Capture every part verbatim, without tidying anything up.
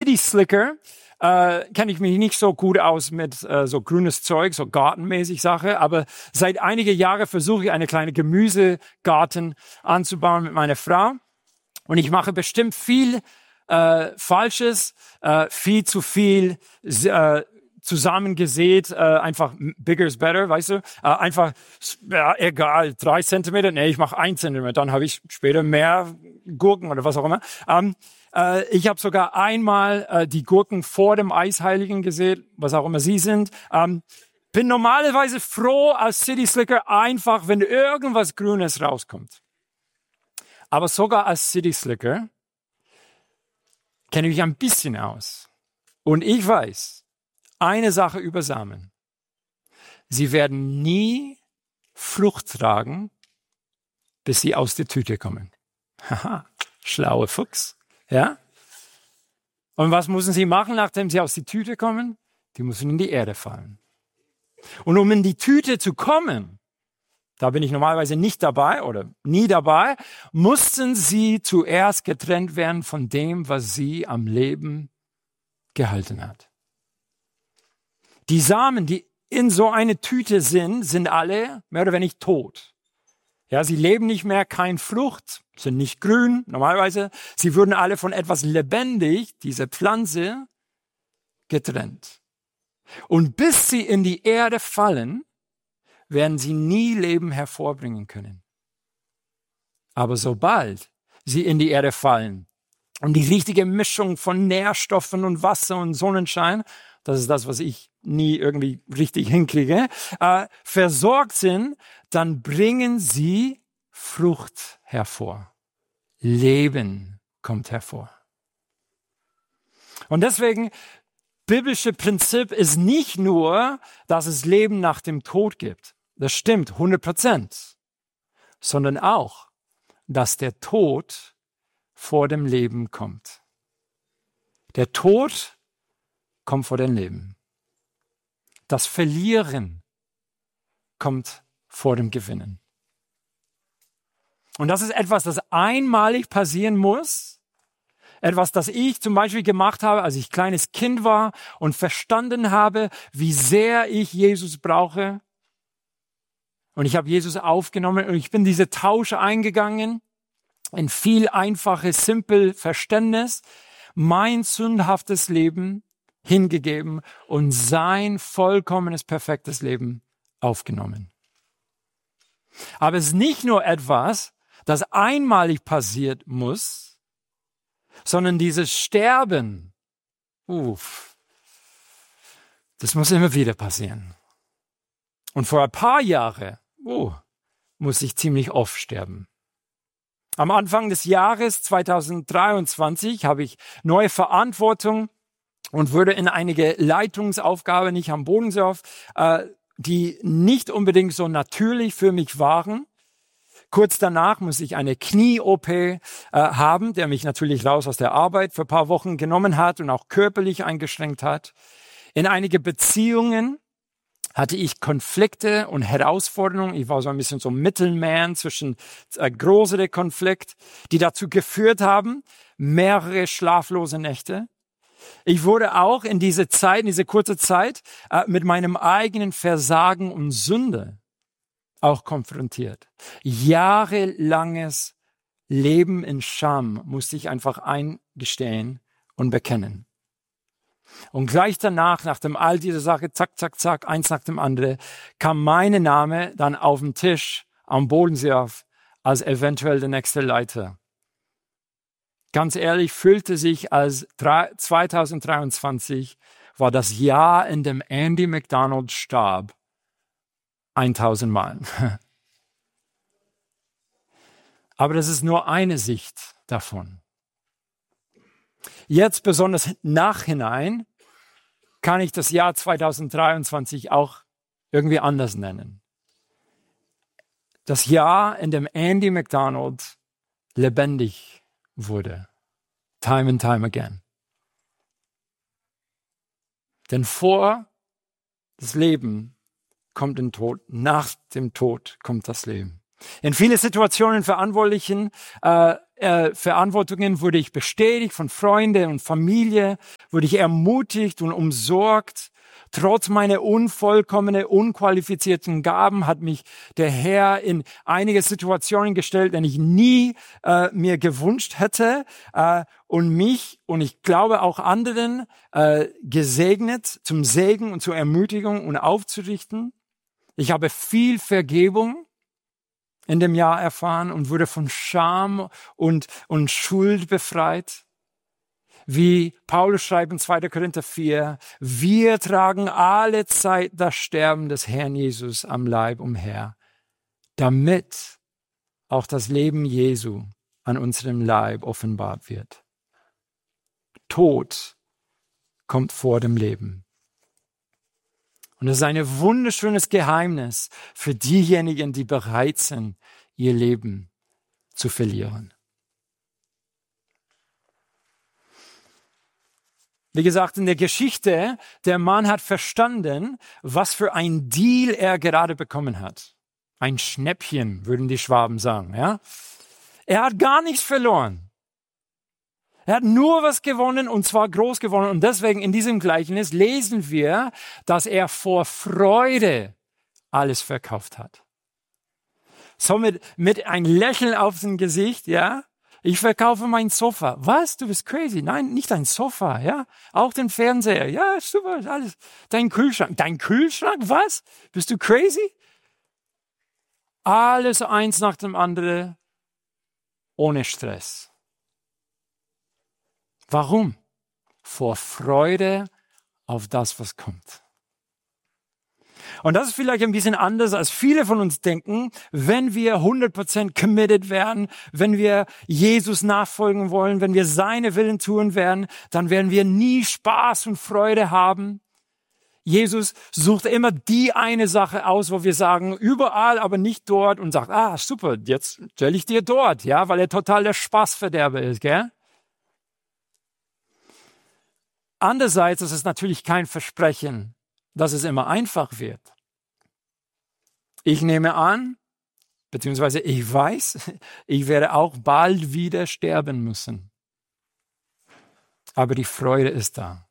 City Slicker äh, kenne ich mich nicht so gut aus mit äh, so grünes Zeug, so gartenmäßig Sache, aber seit einigen Jahren versuche ich eine kleine Gemüsegarten anzubauen mit meiner Frau und ich mache bestimmt viel äh, Falsches, äh, viel zu viel äh, zusammengesät, äh, einfach bigger is better, weißt du, äh, einfach, ja, egal, drei Zentimeter, nee, ich mache ein Zentimeter, dann habe ich später mehr Gurken oder was auch immer. Ähm, äh, ich habe sogar einmal äh, die Gurken vor dem Eisheiligen gesät, was auch immer sie sind. Ähm, bin normalerweise froh als City Slicker einfach, wenn irgendwas Grünes rauskommt. Aber sogar als City Slicker kenne ich mich ein bisschen aus. Und ich weiß, eine Sache über Samen. Sie werden nie Frucht tragen, bis sie aus der Tüte kommen. Haha, schlaue Fuchs. Ja? Und was müssen sie machen, nachdem sie aus der Tüte kommen? Die müssen in die Erde fallen. Und um in die Tüte zu kommen, da bin ich normalerweise nicht dabei oder nie dabei, mussten sie zuerst getrennt werden von dem, was sie am Leben gehalten hat. Die Samen, die in so eine Tüte sind, sind alle mehr oder weniger tot. Ja, sie leben nicht mehr, kein Frucht, sind nicht grün, normalerweise. Sie würden alle von etwas lebendig, diese Pflanze, getrennt. Und bis sie in die Erde fallen, werden sie nie Leben hervorbringen können. Aber sobald sie in die Erde fallen und die richtige Mischung von Nährstoffen und Wasser und Sonnenschein, das ist das, was ich nie irgendwie richtig hinkriege, äh, versorgt sind, dann bringen sie Frucht hervor. Leben kommt hervor. Und deswegen, biblische Prinzip ist nicht nur, dass es Leben nach dem Tod gibt. Das stimmt, hundert Prozent. Sondern auch, dass der Tod vor dem Leben kommt. Der Tod kommt vor dem Leben. Das Verlieren kommt vor dem Gewinnen. Und das ist etwas, das einmalig passieren muss. Etwas, das ich zum Beispiel gemacht habe, als ich kleines Kind war und verstanden habe, wie sehr ich Jesus brauche. Und ich habe Jesus aufgenommen und ich bin diese Tausche eingegangen in viel einfaches, simpel Verständnis. Mein sündhaftes Leben hingegeben und sein vollkommenes, perfektes Leben aufgenommen. Aber es ist nicht nur etwas, das einmalig passiert muss, sondern dieses Sterben, uff, das muss immer wieder passieren. Und vor ein paar Jahren, uh, muss ich ziemlich oft sterben. Am Anfang des Jahres zweitausenddreiundzwanzig habe ich neue Verantwortung und wurde in einige Leitungsaufgaben nicht am Bodensee, äh, die nicht unbedingt so natürlich für mich waren. Kurz danach muss ich eine Knie-O P äh, haben, der mich natürlich raus aus der Arbeit für ein paar Wochen genommen hat und auch körperlich eingeschränkt hat. In einige Beziehungen hatte ich Konflikte und Herausforderungen. Ich war so ein bisschen so Mittelman zwischen äh, größere Konflikt, die dazu geführt haben, mehrere schlaflose Nächte. Ich wurde auch in diese Zeit, in diese kurze Zeit, äh, mit meinem eigenen Versagen und Sünde auch konfrontiert. Jahrelanges Leben in Scham musste ich einfach eingestehen und bekennen. Und gleich danach, nachdem all diese Sache, zack, zack, zack, eins nach dem anderen, kam mein Name dann auf den Tisch am Bodensee auf, als eventuell der nächste Leiter. Ganz ehrlich, fühlte sich als zweitausenddreiundzwanzig war das Jahr, in dem Andy McDonald starb, tausend Mal. Aber das ist nur eine Sicht davon. Jetzt besonders nachhinein kann ich das Jahr zweitausenddreiundzwanzig auch irgendwie anders nennen. Das Jahr, in dem Andy McDonald lebendig wurde. Time and time again. Denn vor das Leben kommt den Tod, nach dem Tod kommt das Leben. In vielen Situationen Verantwortlichen äh, äh, Verantwortungen wurde ich bestätigt von Freunden und Familie, wurde ich ermutigt und umsorgt. Trotz meiner unvollkommenen, unqualifizierten Gaben hat mich der Herr in einige Situationen gestellt, die ich nie äh, mir gewünscht hätte äh, und mich und ich glaube auch anderen äh, gesegnet zum Segen und zur Ermutigung und aufzurichten. Ich habe viel Vergebung in dem Jahr erfahren und wurde von Scham und, und Schuld befreit. Wie Paulus schreibt in zweiter Korinther vier, wir tragen alle Zeit das Sterben des Herrn Jesus am Leib umher, damit auch das Leben Jesu an unserem Leib offenbart wird. Tod kommt vor dem Leben. Und das ist ein wunderschönes Geheimnis für diejenigen, die bereit sind, ihr Leben zu verlieren. Wie gesagt, in der Geschichte, der Mann hat verstanden, was für ein Deal er gerade bekommen hat. Ein Schnäppchen, würden die Schwaben sagen, ja? Er hat gar nichts verloren. Er hat nur was gewonnen und zwar groß gewonnen. Und deswegen in diesem Gleichnis lesen wir, dass er vor Freude alles verkauft hat. So mit, mit ein Lächeln auf dem Gesicht, ja? Ich verkaufe mein Sofa. Was? Du bist crazy. Nein, nicht dein Sofa, ja? Auch den Fernseher. Ja, super, alles. Dein Kühlschrank. Dein Kühlschrank? Was? Bist du crazy? Alles eins nach dem anderen. Ohne Stress. Warum? Vor Freude auf das, was kommt. Und das ist vielleicht ein bisschen anders, als viele von uns denken, wenn wir hundert Prozent committed werden, wenn wir Jesus nachfolgen wollen, wenn wir seine Willen tun werden, dann werden wir nie Spaß und Freude haben. Jesus sucht immer die eine Sache aus, wo wir sagen, überall, aber nicht dort und sagt, ah, super, jetzt stelle ich dir dort, ja, weil er total der Spaßverderber ist, gell? Andererseits ist es natürlich kein Versprechen, dass es immer einfach wird. Ich nehme an, beziehungsweise ich weiß, ich werde auch bald wieder sterben müssen. Aber die Freude ist da.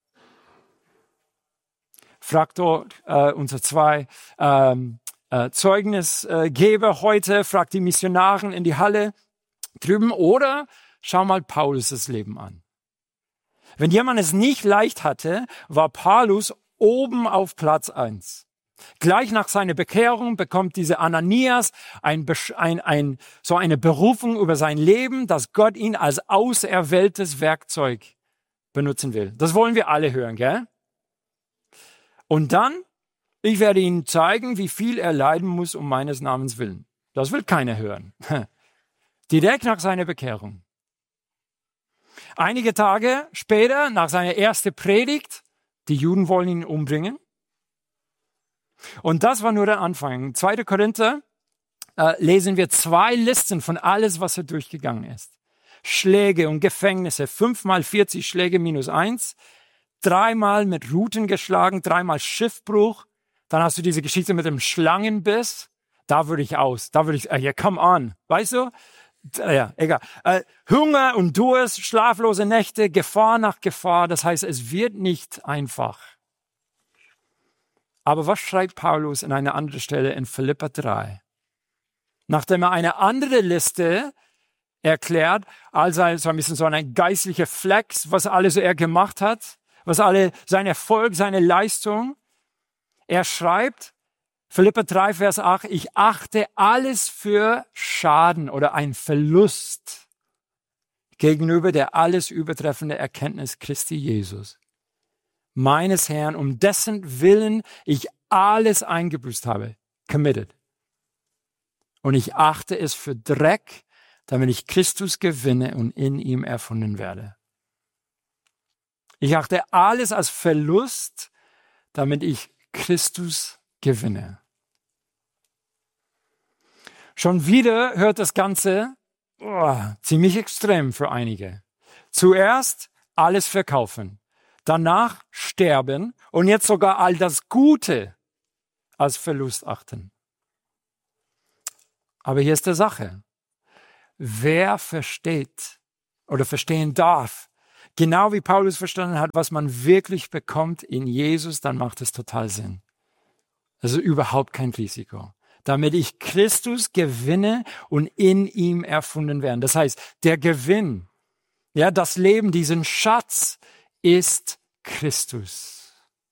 Fragt dort äh, unsere zwei ähm, äh, Zeugnisgeber heute, fragt die Missionaren in die Halle drüben oder schau mal Paulus' Leben an. Wenn jemand es nicht leicht hatte, war Paulus oben auf Platz eins. Gleich nach seiner Bekehrung bekommt dieser Ananias ein, ein, ein, so eine Berufung über sein Leben, dass Gott ihn als auserwähltes Werkzeug benutzen will. Das wollen wir alle hören, gell? Und dann, ich werde Ihnen zeigen, wie viel er leiden muss um meines Namens willen. Das will keiner hören. Direkt nach seiner Bekehrung. Einige Tage später, nach seiner ersten Predigt, die Juden wollen ihn umbringen. Und das war nur der Anfang. zweiter Korinther äh, lesen wir zwei Listen von alles, was er durchgegangen ist. Schläge und Gefängnisse, fünfmal vierzig Schläge minus eins, dreimal mit Ruten geschlagen, dreimal Schiffbruch. Dann hast du diese Geschichte mit dem Schlangenbiss. Da würde ich aus. Da würde ich, äh, ja, come on. Weißt du? Ja, egal. Äh, Hunger und Durst, schlaflose Nächte, Gefahr nach Gefahr. Das heißt, es wird nicht einfach. Aber was schreibt Paulus an einer anderen Stelle in Philipper drei? Nachdem er eine andere Liste erklärt, also so ein bisschen so ein geistlicher Flex, was alles er gemacht hat, was alle sein Erfolg, seine Leistung. Er schreibt, Philipper drei, Vers acht, ich achte alles für Schaden oder ein Verlust gegenüber der alles übertreffende Erkenntnis Christi Jesus, meines Herrn, um dessen Willen ich alles eingebüßt habe, committed. Und ich achte es für Dreck, damit ich Christus gewinne und in ihm erfunden werde. Ich achte alles als Verlust, damit ich Christus gewinne. Schon wieder hört das Ganze oh, ziemlich extrem für einige. Zuerst alles verkaufen, danach sterben und jetzt sogar all das Gute als Verlust achten. Aber hier ist die Sache. wer versteht oder verstehen darf, genau wie Paulus verstanden hat, was man wirklich bekommt in Jesus, dann macht es total Sinn. Also überhaupt kein Risiko. Damit ich Christus gewinne und in ihm erfunden werde. Das heißt, der Gewinn, ja, das Leben, diesen Schatz ist Christus.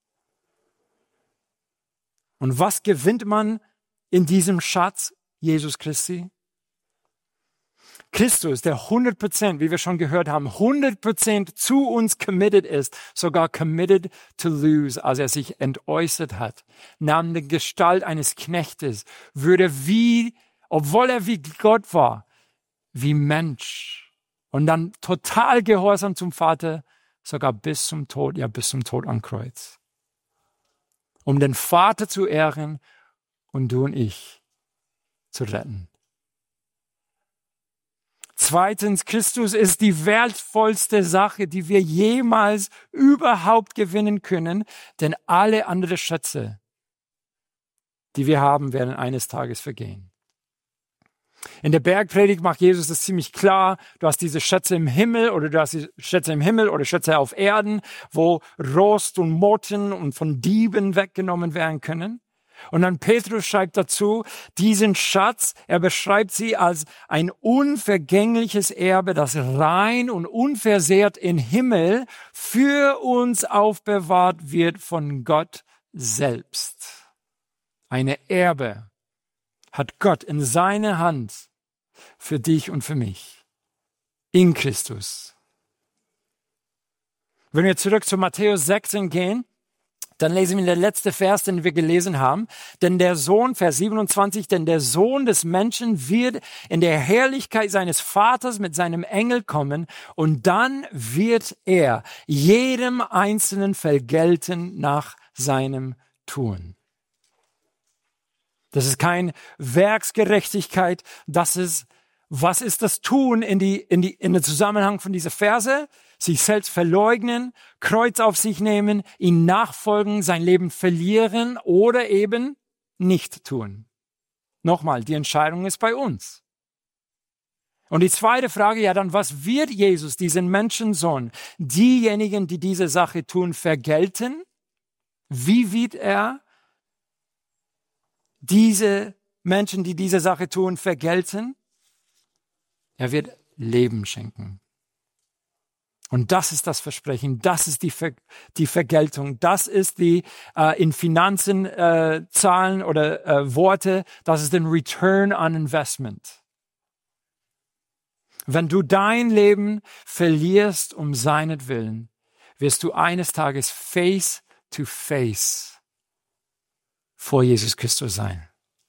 Und was gewinnt man in diesem Schatz Jesus Christi? Christus, der hundert Prozent, wie wir schon gehört haben, hundert Prozent zu uns committed ist, sogar committed to lose, als er sich entäußert hat, nahm die Gestalt eines Knechtes, würde wie, obwohl er wie Gott war, wie Mensch und dann total gehorsam zum Vater, sogar bis zum Tod, ja bis zum Tod am Kreuz. Um den Vater zu ehren und du und ich zu retten. Zweitens, Christus ist die wertvollste Sache, die wir jemals überhaupt gewinnen können, denn alle anderen Schätze, die wir haben, werden eines Tages vergehen. In der Bergpredigt macht Jesus das ziemlich klar. Du hast diese Schätze im Himmel oder du hast die Schätze im Himmel oder Schätze auf Erden, wo Rost und Motten und von Dieben weggenommen werden können. Und dann Petrus schreibt dazu, diesen Schatz, er beschreibt sie als ein unvergängliches Erbe, das rein und unversehrt im Himmel für uns aufbewahrt wird von Gott selbst. Eine Erbe hat Gott in seiner Hand für dich und für mich. In Christus. Wenn wir zurück zu Matthäus sechzehn gehen, dann lesen wir den letzten Vers, den wir gelesen haben. Denn der Sohn, Vers siebenundzwanzig, denn der Sohn des Menschen wird in der Herrlichkeit seines Vaters mit seinem Engel kommen und dann wird er jedem Einzelnen vergelten nach seinem Tun. Das ist kein Werksgerechtigkeit, das ist, was ist das Tun in die, in die, in den Zusammenhang von dieser Verse? Sich selbst verleugnen, Kreuz auf sich nehmen, ihn nachfolgen, sein Leben verlieren oder eben nicht tun. Nochmal, die Entscheidung ist bei uns. Und die zweite Frage, ja dann, was wird Jesus, diesen Menschensohn, diejenigen, die diese Sache tun, vergelten? Wie wird er diese Menschen, die diese Sache tun, vergelten? Er wird Leben schenken. Und das ist das Versprechen, das ist die, Ver, die Vergeltung, das ist die äh, in Finanzen äh, Zahlen oder äh, Worte, das ist den Return on Investment. Wenn du dein Leben verlierst um seinetwillen, wirst du eines Tages face to face vor Jesus Christus sein.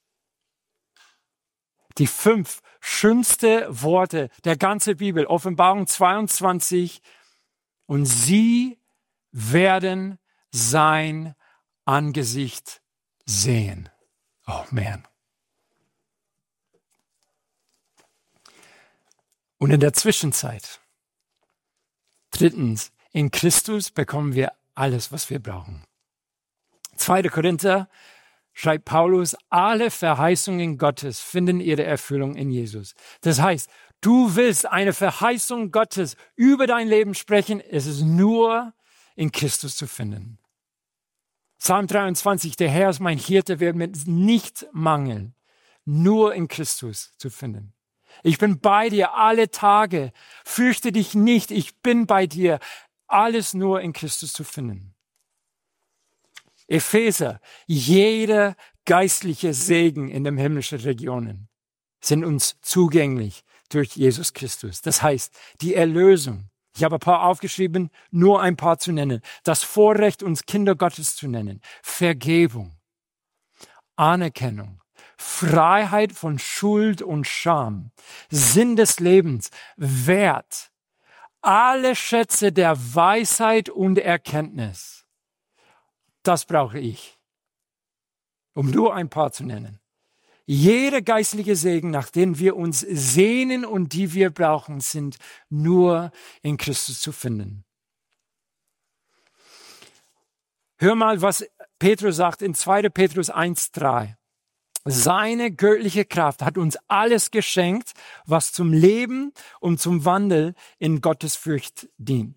Die fünf schönste Worte der ganzen Bibel, Offenbarung zweiundzwanzig, und sie werden sein Angesicht sehen. Oh man. Und in der Zwischenzeit, drittens, in Christus bekommen wir alles, was wir brauchen. zweiter Korinther schreibt Paulus, alle Verheißungen Gottes finden ihre Erfüllung in Jesus. Das heißt, du willst eine Verheißung Gottes über dein Leben sprechen, es ist nur in Christus zu finden. Psalm dreiundzwanzig, der Herr ist mein Hirte, wird mir nicht mangeln, nur in Christus zu finden. Ich bin bei dir alle Tage, fürchte dich nicht, ich bin bei dir, alles nur in Christus zu finden. Epheser, jeder geistliche Segen in den himmlischen Regionen sind uns zugänglich durch Jesus Christus. Das heißt, die Erlösung. Ich habe ein paar aufgeschrieben, nur ein paar zu nennen. Das Vorrecht, uns Kinder Gottes zu nennen. Vergebung, Anerkennung, Freiheit von Schuld und Scham, Sinn des Lebens, Wert, alle Schätze der Weisheit und Erkenntnis. Das brauche ich, um nur ein paar zu nennen. Jeder geistliche Segen, nach dem wir uns sehnen und die wir brauchen, sind nur in Christus zu finden. Hör mal, was Petrus sagt in zweiter Petrus eins drei. Seine göttliche Kraft hat uns alles geschenkt, was zum Leben und zum Wandel in Gottesfurcht dient.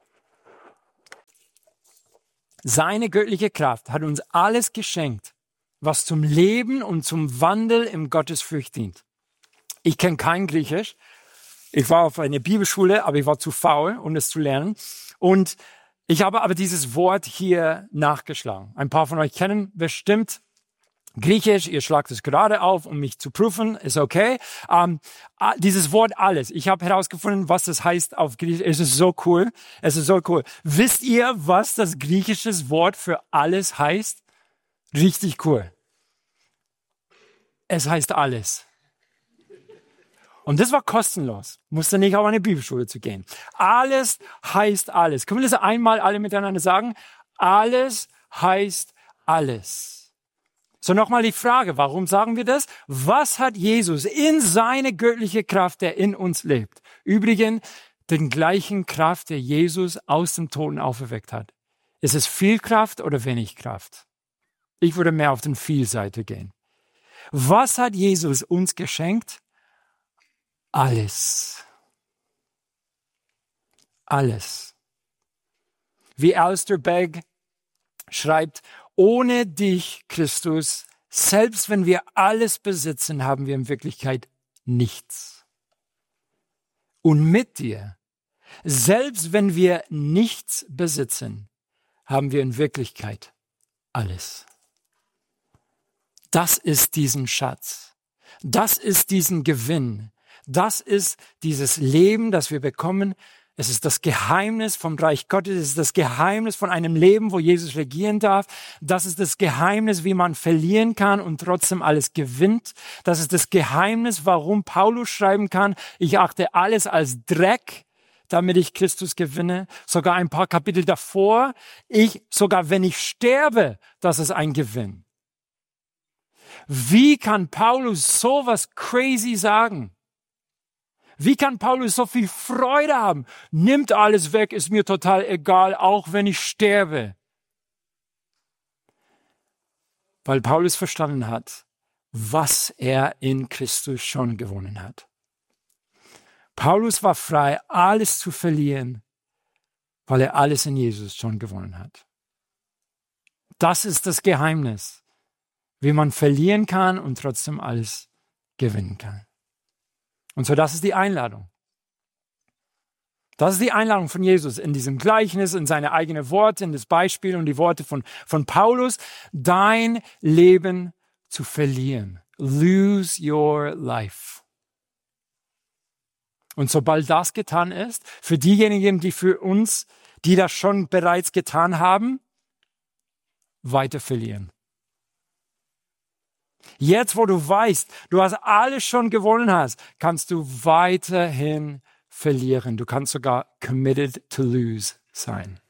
Seine göttliche Kraft hat uns alles geschenkt, was zum Leben und zum Wandel in Gottesfurcht dient. Ich kenne kein Griechisch. Ich war auf einer Bibelschule, aber ich war zu faul, um es zu lernen. Und ich habe aber dieses Wort hier nachgeschlagen. Ein paar von euch kennen bestimmt Griechisch, ihr schlagt es gerade auf, um mich zu prüfen, ist okay. Ähm, dieses Wort alles, ich habe herausgefunden, was das heißt auf Griechisch. Es ist so cool, es ist so cool. Wisst ihr, was das griechische Wort für alles heißt? Richtig cool. Es heißt alles. Und das war kostenlos. Musste nicht auf eine Bibelschule zu gehen. Alles heißt alles. Können wir das einmal alle miteinander sagen? Alles heißt alles. So nochmal die Frage, warum sagen wir das? Was hat Jesus in seine göttliche Kraft, der in uns lebt? Übrigens, den gleichen Kraft, der Jesus aus dem Toten auferweckt hat. Ist es viel Kraft oder wenig Kraft? Ich würde mehr auf den viel Seite gehen. Was hat Jesus uns geschenkt? Alles. Alles. Wie Alistair Begg schreibt, ohne dich, Christus, selbst wenn wir alles besitzen, haben wir in Wirklichkeit nichts. Und mit dir, selbst wenn wir nichts besitzen, haben wir in Wirklichkeit alles. Das ist diesen Schatz. Das ist diesen Gewinn. Das ist dieses Leben, das wir bekommen. Es ist das Geheimnis vom Reich Gottes. Es ist das Geheimnis von einem Leben, wo Jesus regieren darf. Das ist das Geheimnis, wie man verlieren kann und trotzdem alles gewinnt. Das ist das Geheimnis, warum Paulus schreiben kann, ich achte alles als Dreck, damit ich Christus gewinne. Sogar ein paar Kapitel davor, ich, sogar wenn ich sterbe, das ist ein Gewinn. Wie kann Paulus sowas crazy sagen? Wie kann Paulus so viel Freude haben? Nimmt alles weg, ist mir total egal, auch wenn ich sterbe. Weil Paulus verstanden hat, was er in Christus schon gewonnen hat. Paulus war frei, alles zu verlieren, weil er alles in Jesus schon gewonnen hat. Das ist das Geheimnis, wie man verlieren kann und trotzdem alles gewinnen kann. Und so, das ist die Einladung. Das ist die Einladung von Jesus in diesem Gleichnis, in seine eigenen Worte, in das Beispiel und die Worte von, von Paulus, dein Leben zu verlieren. Lose your life. Und sobald das getan ist, für diejenigen, die für uns, die das schon bereits getan haben, weiter verlieren. Jetzt, wo du weißt, du hast alles schon gewonnen hast, kannst du weiterhin verlieren. Du kannst sogar committed to lose sein.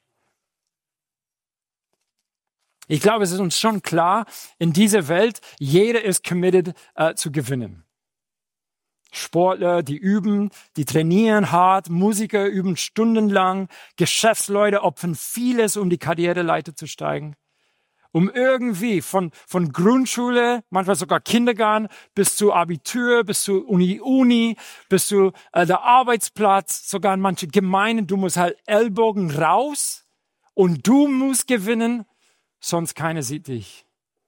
Ich glaube, es ist uns schon klar, in dieser Welt, jeder ist committed äh, zu gewinnen. Sportler, die üben, die trainieren hart, Musiker üben stundenlang, Geschäftsleute opfern vieles, um die Karriereleiter zu steigen. Um irgendwie von, von Grundschule, manchmal sogar Kindergarten, bis zu Abitur, bis zu Uni, Uni, bis zu äh, der Arbeitsplatz, sogar in manche Gemeinden, du musst halt Ellbogen raus und du musst gewinnen, sonst keiner sieht dich.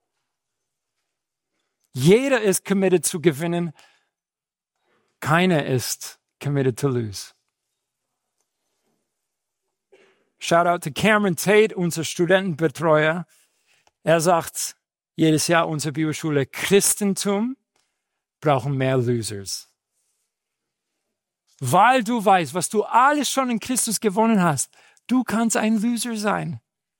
Jeder ist committed zu gewinnen, keiner ist committed to lose. Shout out to Cameron Tate, unser Studentenbetreuer. Er sagt jedes Jahr unsere Bibelschule, Christentum brauchen mehr Losers. Weil du weißt, was du alles schon in Christus gewonnen hast, du kannst ein Loser sein.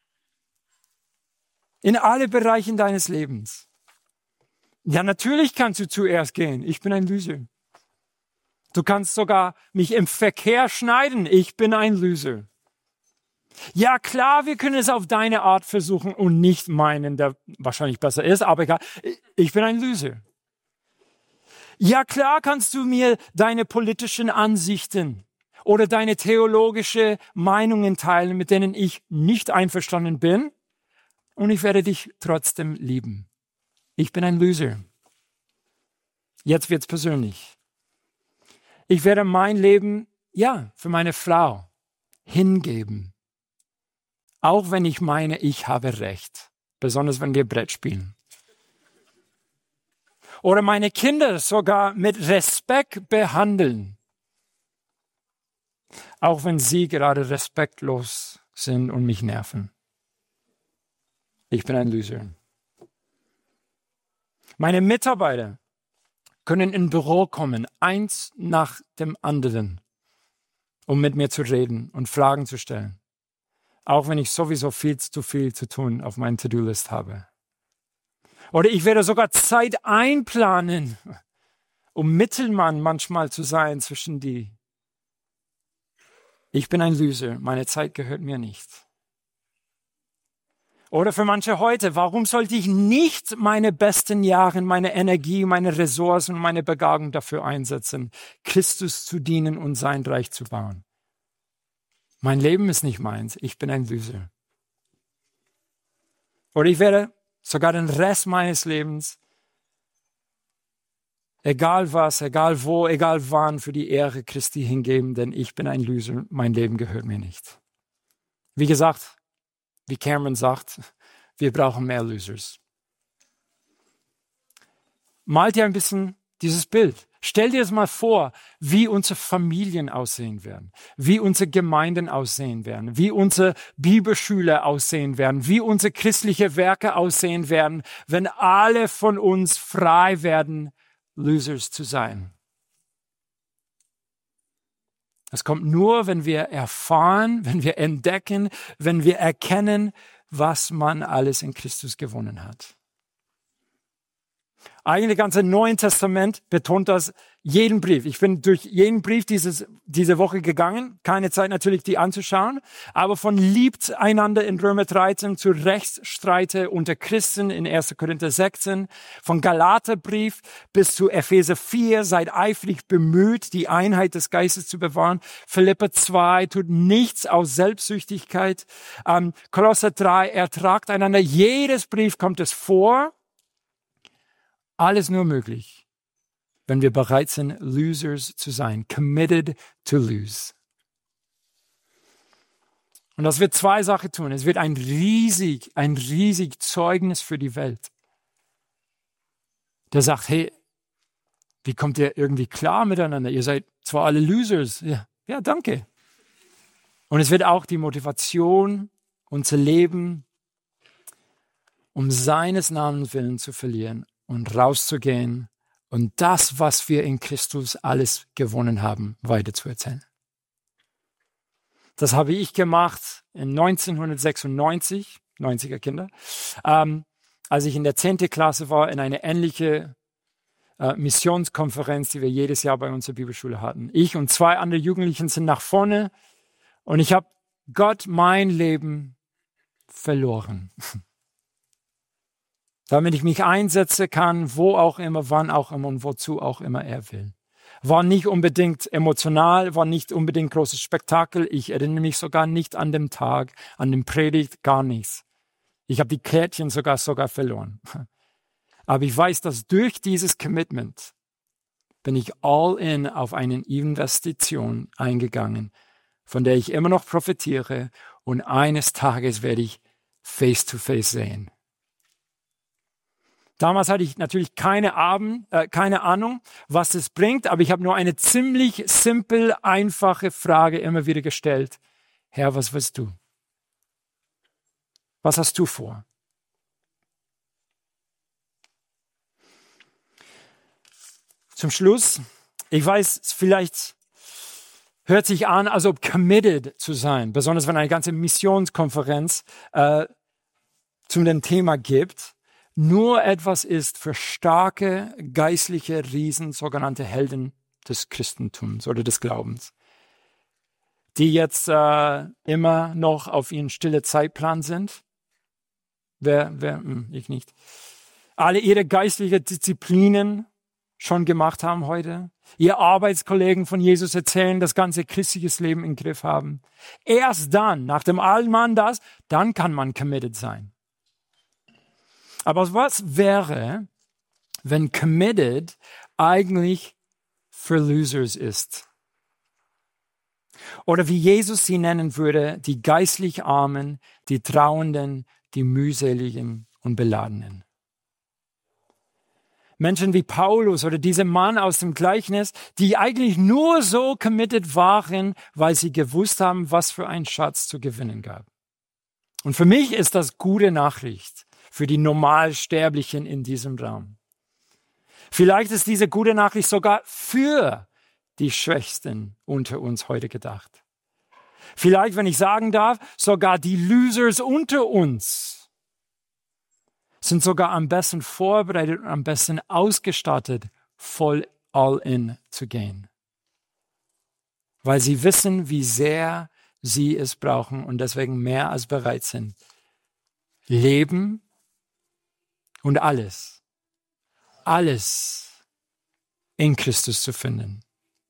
In alle Bereichen deines Lebens. Ja, natürlich kannst du zuerst gehen. Ich bin ein Loser. Du kannst sogar mich im Verkehr schneiden. Ich bin ein Loser. Ja, klar, wir können es auf deine Art versuchen und nicht meinen, der wahrscheinlich besser ist, aber egal. Ich bin ein Loser. Ja, klar kannst du mir deine politischen Ansichten oder deine theologische Meinungen teilen, mit denen ich nicht einverstanden bin, und ich werde dich trotzdem lieben. Ich bin ein Loser. Jetzt wird's persönlich. Ich werde mein Leben, ja, für meine Frau hingeben. Auch wenn ich meine, ich habe Recht. Besonders wenn wir Brett spielen. Oder meine Kinder sogar mit Respekt behandeln. Auch wenn sie gerade respektlos sind und mich nerven. Ich bin ein Loser. Meine Mitarbeiter können ins Büro kommen, eins nach dem anderen, um mit mir zu reden und Fragen zu stellen. Auch wenn ich sowieso viel zu viel zu tun auf meiner To-Do-List habe. Oder ich werde sogar Zeit einplanen, um Mittelmann manchmal zu sein zwischen die. Ich bin ein Loser, meine Zeit gehört mir nicht. Oder für manche heute, warum sollte ich nicht meine besten Jahre, meine Energie, meine Ressourcen und meine Begabung dafür einsetzen, Christus zu dienen und sein Reich zu bauen? Mein Leben ist nicht meins, ich bin ein Loser. Oder ich werde sogar den Rest meines Lebens, egal was, egal wo, egal wann, für die Ehre Christi hingeben, denn ich bin ein Loser, mein Leben gehört mir nicht. Wie gesagt, wie Cameron sagt, wir brauchen mehr Losers. Malt dir ein bisschen dieses Bild. Stell dir es mal vor, wie unsere Familien aussehen werden, wie unsere Gemeinden aussehen werden, wie unsere Bibelschule aussehen werden, wie unsere christliche Werke aussehen werden, wenn alle von uns frei werden, Losers zu sein. Es kommt nur, wenn wir erfahren, wenn wir entdecken, wenn wir erkennen, was man alles in Christus gewonnen hat. Eigentlich das ganze Neue Testament betont das jeden Brief. Ich bin durch jeden Brief dieses, diese Woche gegangen. Keine Zeit natürlich, die anzuschauen. Aber von liebt einander in Römer dreizehn zu Rechtsstreite unter Christen in erster Korinther sechzehn. Von Galaterbrief bis zu Epheser vier. Seid eifrig bemüht, die Einheit des Geistes zu bewahren. Philipper zwei tut nichts aus Selbstsüchtigkeit. Ähm, Kolosser drei ertragt einander. Jedes Brief kommt es vor. Alles nur möglich, wenn wir bereit sind, Losers zu sein. Committed to lose. Und das wird zwei Sachen tun. Es wird ein riesig, ein riesig Zeugnis für die Welt. Der sagt, hey, wie kommt ihr irgendwie klar miteinander? Ihr seid zwar alle Losers. Ja, ja, danke. Und es wird auch die Motivation, unser Leben um seines Namens willen zu verlieren und rauszugehen und das, was wir in Christus alles gewonnen haben, weiterzuerzählen. Das habe ich gemacht in neunzehnhundertsechsundneunzig, neunziger Kinder, ähm, als ich in der zehnten Klasse war, in eine ähnliche äh, Missionskonferenz, die wir jedes Jahr bei unserer Bibelschule hatten. Ich und zwei andere Jugendlichen sind nach vorne und ich habe Gott mein Leben verloren. Damit ich mich einsetzen kann, wo auch immer, wann auch immer und wozu auch immer er will. War nicht unbedingt emotional, war nicht unbedingt großes Spektakel. Ich erinnere mich sogar nicht an den Tag, an den Predigt, gar nichts. Ich habe die Kärtchen sogar sogar verloren. Aber ich weiß, dass durch dieses Commitment bin ich all in auf eine Investition eingegangen, von der ich immer noch profitiere und eines Tages werde ich face to face sehen. Damals hatte ich natürlich keine, Abend, äh, keine Ahnung, was es bringt, aber ich habe nur eine ziemlich simpel, einfache Frage immer wieder gestellt. Herr, was willst du? Was hast du vor? Zum Schluss, ich weiß, vielleicht hört sich an, als ob committed zu sein, besonders wenn eine ganze Missionskonferenz äh, zu dem Thema gibt. Nur etwas ist für starke geistliche Riesen, sogenannte Helden des Christentums oder des Glaubens, die jetzt äh, immer noch auf ihren stille Zeitplan sind. Wer, wer, hm, ich nicht. Alle ihre geistlichen Disziplinen schon gemacht haben heute. Ihr Arbeitskollegen von Jesus erzählen, das ganze christliches Leben im Griff haben. Erst dann, nach dem Allmann das, dann kann man committed sein. Aber was wäre, wenn committed eigentlich für Losers ist. Oder wie Jesus sie nennen würde, die geistlich Armen, die Trauernden, die Mühseligen und Beladenen. Menschen wie Paulus oder dieser Mann aus dem Gleichnis, die eigentlich nur so committed waren, weil sie gewusst haben, was für ein Schatz zu gewinnen gab. Und für mich ist das gute Nachricht für die Normalsterblichen in diesem Raum. Vielleicht ist diese gute Nachricht sogar für die Schwächsten unter uns heute gedacht. Vielleicht, wenn ich sagen darf, sogar die Losers unter uns sind sogar am besten vorbereitet und am besten ausgestattet, voll all in zu gehen. Weil sie wissen, wie sehr sie es brauchen und deswegen mehr als bereit sind, Leben und alles, alles in Christus zu finden.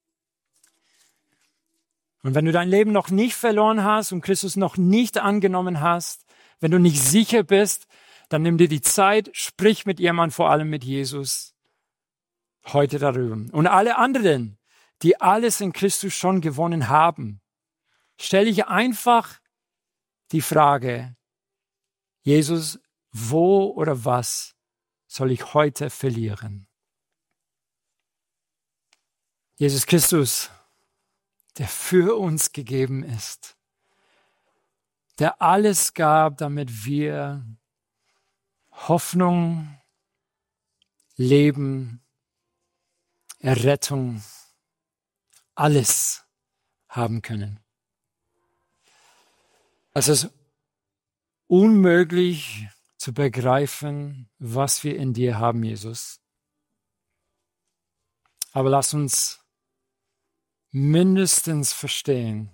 Und wenn du dein Leben noch nicht verloren hast und Christus noch nicht angenommen hast, wenn du nicht sicher bist, dann nimm dir die Zeit, sprich mit jemandem, vor allem mit Jesus, heute darüber. Und alle anderen, die alles in Christus schon gewonnen haben, stelle ich einfach die Frage, Jesus, wo oder was soll ich heute verlieren? Jesus Christus, der für uns gegeben ist, der alles gab, damit wir Hoffnung, Leben, Errettung, alles haben können. Es ist unmöglich zu begreifen, was wir in dir haben, Jesus. Aber lass uns mindestens verstehen,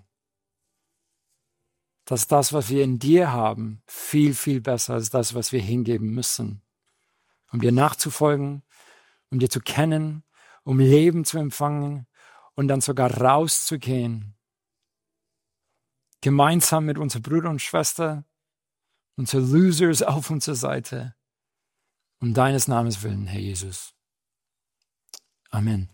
dass das, was wir in dir haben, viel, viel besser ist das, was wir hingeben müssen, um dir nachzufolgen, um dir zu kennen, um Leben zu empfangen und dann sogar rauszugehen, gemeinsam mit unseren Brüdern und Schwestern, unsere Losers auf unserer Seite, um deines Namens willen, Herr Jesus. Amen.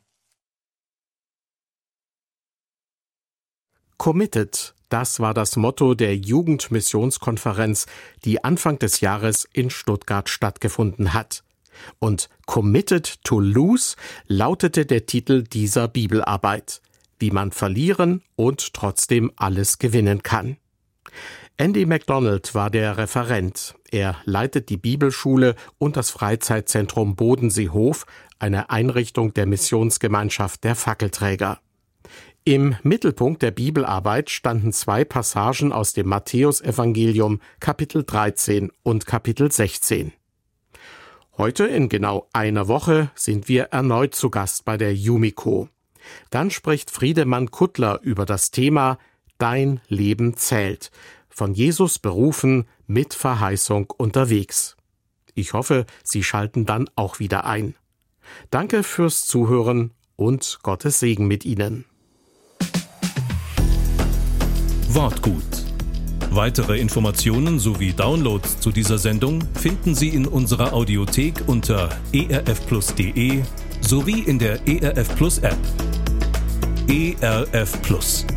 Committed, das war das Motto der Jugendmissionskonferenz, die Anfang des Jahres in Stuttgart stattgefunden hat. Und Committed to Lose lautete der Titel dieser Bibelarbeit, wie man verlieren und trotzdem alles gewinnen kann. Andy MacDonald war der Referent. Er leitet die Bibelschule und das Freizeitzentrum Bodenseehof, eine Einrichtung der Missionsgemeinschaft der Fackelträger. Im Mittelpunkt der Bibelarbeit standen zwei Passagen aus dem Matthäusevangelium, Kapitel dreizehn und Kapitel sechzehn. Heute, in genau einer Woche, sind wir erneut zu Gast bei der Yumiko. Dann spricht Friedemann Kuttler über das Thema Dein Leben zählt, von Jesus berufen, mit Verheißung unterwegs. Ich hoffe, Sie schalten dann auch wieder ein. Danke fürs Zuhören und Gottes Segen mit Ihnen. Wortgut. Weitere Informationen sowie Downloads zu dieser Sendung finden Sie in unserer Audiothek unter e r f plus punkt d e sowie in der E R F Plus App. E R F Plus.